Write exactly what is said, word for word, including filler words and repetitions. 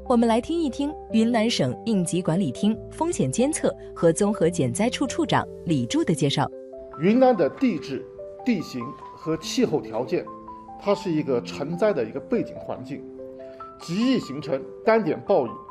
我们来听一听云南省应急管理厅风险监测和综合减灾处处长李柱的介绍。 云南的地质、地形和气候条件，它是一个成灾的一个背景环境，极易形成单点暴雨